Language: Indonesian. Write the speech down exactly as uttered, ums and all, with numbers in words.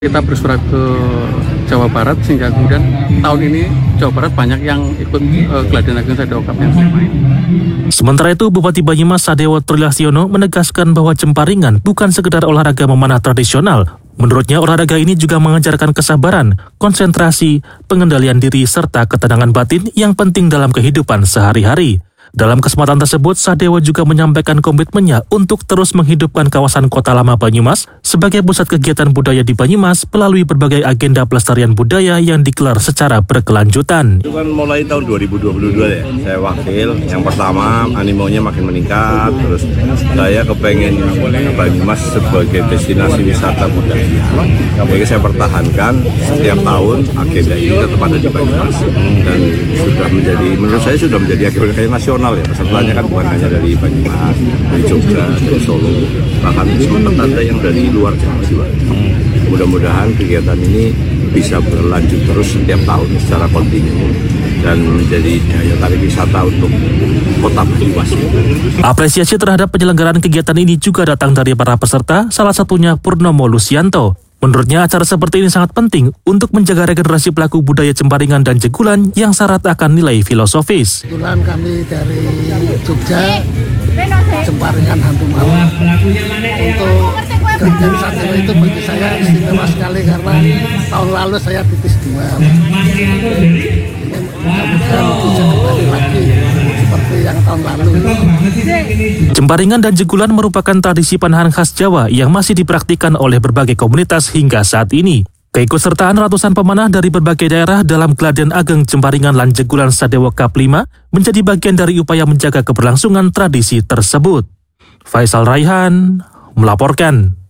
Kita bersurat ke Jawa Barat sehingga kemudian tahun ini Jawa Barat banyak yang ikut uh, Gladian Ageng Sadewa Cup yang Sleman. Sementara itu, Bupati Banyumas Sadewo Trilasyono menegaskan bahwa Jemparingan bukan sekedar olahraga memanah tradisional. Menurutnya, olahraga ini juga mengajarkan kesabaran, konsentrasi, pengendalian diri, serta ketenangan batin yang penting dalam kehidupan sehari-hari. Dalam kesempatan tersebut, Sadewo juga menyampaikan komitmennya untuk terus menghidupkan kawasan Kota Lama Banyumas sebagai pusat kegiatan budaya di Banyumas melalui berbagai agenda pelestarian budaya yang digelar secara berkelanjutan. Itu kan mulai tahun dua ribu dua puluh dua ya, saya wakil. Yang pertama, animonya makin meningkat, terus saya kepengen Banyumas sebagai destinasi wisata budaya. Jadi saya pertahankan setiap tahun agenda ini tetap ada di Banyumas. Dan sudah menjadi, menurut saya sudah menjadi agenda nasional. Ya, pesertanya kan bukan hanya dari Banyumas, dari Jogja, dari Solo, bahkan sempat ada yang dari luar Jawa juga. Mudah-mudahan kegiatan ini bisa berlanjut terus setiap tahun secara kontinu dan menjadi daya tarik wisata untuk kota Banyumas. Apresiasi terhadap penyelenggaraan kegiatan ini juga datang dari para peserta, salah satunya Purnomo Lusianto. Menurutnya, acara seperti ini sangat penting untuk menjaga regenerasi pelaku budaya Jemparingan dan Jegulan yang syarat akan nilai filosofis. Kebetulan kami dari Jogja, Jemparingan Hantu Malam. Untuk Gladian Sadewa itu bagi saya istimewa sekali karena tahun lalu saya titis dua. Mudah-mudahan bisa kembali lagi seperti yang tahun lalu. Jemparingan dan Jegulan merupakan tradisi panahan khas Jawa yang masih dipraktikkan oleh berbagai komunitas hingga saat ini. Keikutsertaan ratusan pemanah dari berbagai daerah dalam Gladian Ageng Jemparingan lan Jegulan Sadewa Cup lima menjadi bagian dari upaya menjaga keberlangsungan tradisi tersebut. Faisal Raihan melaporkan.